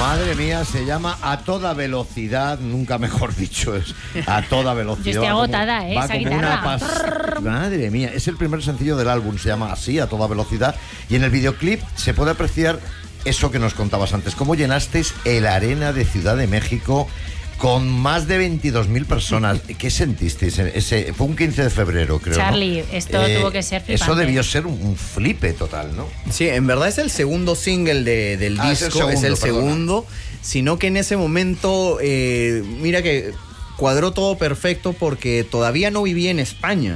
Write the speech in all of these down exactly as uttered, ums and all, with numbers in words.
Madre mía, se llama A Toda Velocidad, nunca mejor dicho, es A Toda Velocidad. Yo estoy agotada, como, ¿eh? Va esa como guitarra. Una pas... Madre mía, es el primer sencillo del álbum, se llama así, A Toda Velocidad. Y en el videoclip se puede apreciar eso que nos contabas antes, cómo llenasteis el Arena de Ciudad de México con más de veintidós mil personas. ¿Qué sentisteis? Ese, fue un quince de febrero, creo. Charlie, ¿no? esto eh, tuvo que ser flipante. Eso debió ser un, un flipe total, ¿no? Sí, en verdad es el segundo single de, del ah, disco, es el segundo, es el segundo sino que en ese momento, eh, mira que cuadró todo perfecto porque todavía no vivía en España.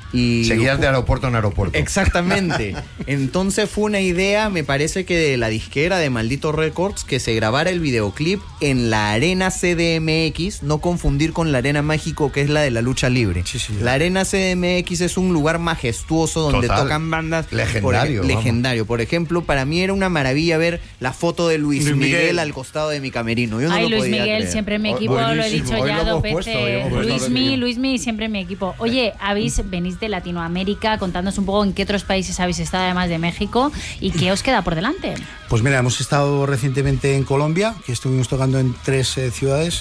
Y seguías de aeropuerto en aeropuerto. Exactamente. Entonces fue una idea, me parece que de la disquera de Maldito Records, que se grabara el videoclip en la Arena C D M X, no confundir con la Arena México, que es la de la lucha libre. Sí, sí. La Arena C D M X es un lugar majestuoso donde Total. tocan bandas. Legendario. Por, legendario. Por ejemplo, para mí era una maravilla ver la foto de Luis, Luis Miguel. Miguel al costado de mi camerino. Yo no Ay, lo Luis podía Miguel, creer. siempre en mi equipo, Buenísimo. lo he dicho Hoy ya lo dos hemos veces. puesto, Luismi, Luismi, siempre en mi equipo. Oye, habéis venís de Latinoamérica, contándonos un poco en qué otros países habéis estado además de México y qué os queda por delante. Pues mira, hemos estado recientemente en Colombia, que estuvimos tocando en tres eh, ciudades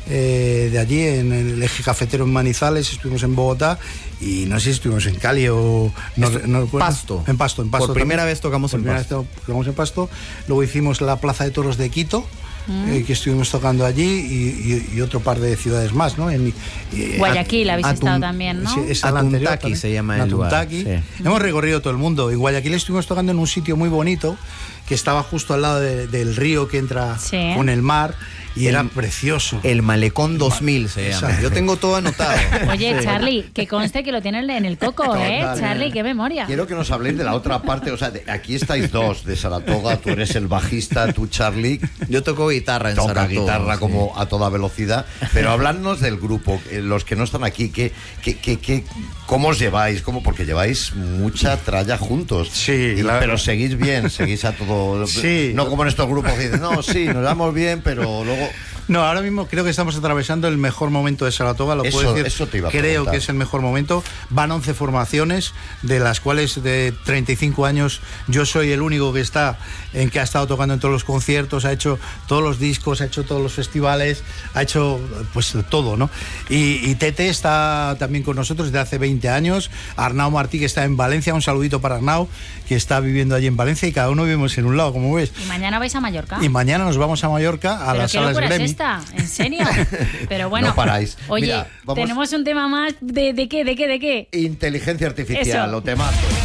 eh, de allí, en el eje cafetero en Manizales, estuvimos en Bogotá y no sé si estuvimos en Cali o no, no recuerdo. Pasto. En Pasto, en Pasto. Por primera vez tocamos Por en primera Pasto. vez tocamos en Pasto. Luego hicimos la Plaza de Toros de Quito. Mm. Eh, que estuvimos tocando allí y, y, y otro par de ciudades más, ¿no? En, y, Guayaquil habéis Atun, estado también, ¿no? Sí, es Atuntaqui se llama el lugar. Sí. Hemos recorrido todo el mundo. En Guayaquil estuvimos tocando en un sitio muy bonito que estaba justo al lado de, del río que entra sí. con el mar y el, era precioso. El Malecón dos mil se llama. Exacto. Yo tengo todo anotado. Oye, sí. Charlie, que conste que lo tienen en el coco, ¿eh? Total, Charlie, qué memoria. Quiero que nos habléis de la otra parte, o sea, de, aquí estáis dos, de Saratoga, tú eres el bajista, tú Charlie. Yo toco guitarra en Toca Saratoga. guitarra sí. como a toda velocidad, pero habladnos del grupo, los que no están aquí, que, que, que, que, ¿cómo os lleváis? ¿Cómo? Porque lleváis mucha tralla juntos. Sí. Y, la... Pero seguís bien, seguís a todo... Sí. No como en estos grupos que dicen, no, sí, nos vamos bien, pero luego... No, ahora mismo creo que estamos atravesando el mejor momento de Saratoga, lo eso, puedo decir. Eso te iba a creo preguntar. que es el mejor momento. Van once formaciones, de las cuales de treinta y cinco años yo soy el único que está en que ha estado tocando en todos los conciertos, ha hecho todos los discos, ha hecho todos los festivales, ha hecho pues todo, ¿no? Y, y Tete está también con nosotros desde hace veinte años. Arnau Martí, que está en Valencia, un saludito para Arnau, que está viviendo allí en Valencia y cada uno vivimos en un lado, como ves. ¿Y mañana vais a Mallorca? Y mañana nos vamos a Mallorca a las salas Gremi. ¿En serio? Pero bueno, no paráis. Oye, Mira, vamos... tenemos un tema más de, de qué, de qué, de qué. Inteligencia artificial, Eso. o temazo.